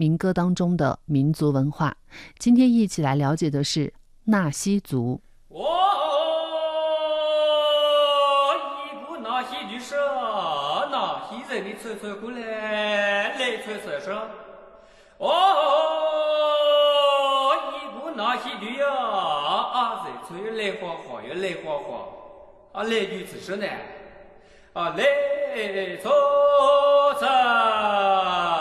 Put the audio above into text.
民歌当中的民族文化。今天一起来了解的是纳西族。 一股纳西绿色，纳西人的吹吹过来，来吹吹说。一股纳西绿呀，人吹来花花呀，来花花，来女子说呢，来吹吹。